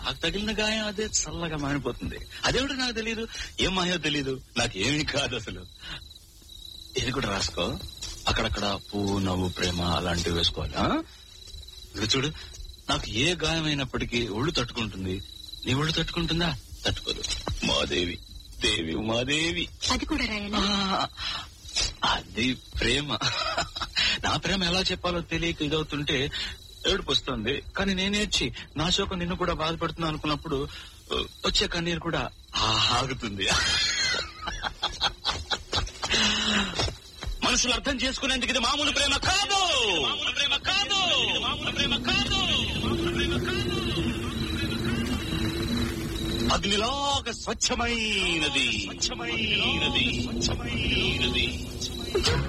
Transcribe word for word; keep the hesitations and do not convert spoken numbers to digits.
నాకు తగిలిన గాయం అదే చల్లగా మారిపోతుంది. అదేమిటో నాకు తెలీదు, ఏం మాయో తెలీదు, నాకేమీ కాదు అసలు. ఇది కూడా రాసుకో, అక్కడక్కడ పువ్వు నవ్వు ప్రేమ అలాంటివి వేసుకోవాలి. ఇది చూడు, నాకు ఏ గాయమైనప్పటికీ ఒళ్ళు తట్టుకుంటుంది, నీ ఒళ్ళు తట్టుకుంటుందా? తట్టుకోదు. మాదేవి దేవి ఉమాదేవి. అది కూడా రాయాలా? అది ప్రేమ. నా ప్రేమ ఎలా చెప్పాలో తెలియక ఇదవుతుంటే ఏడుపు వస్తుంది. కానీ నేనేడ్చి నా శోకం నిన్ను కూడా బాధపడుతున్నా అనుకున్నప్పుడు వచ్చే కన్నీరు కూడా ఆగుతుంది. మనుషులు అర్థం చేసుకునేందుకు ఇది మామూలు ప్రేమ కాదు, మామూలు ప్రేమ కాదు, మామూలు ప్రేమ కాదు. అగ్నిలాగా స్వచ్ఛమైనది, స్వచ్ఛమైనది, స్వచ్ఛమైనది.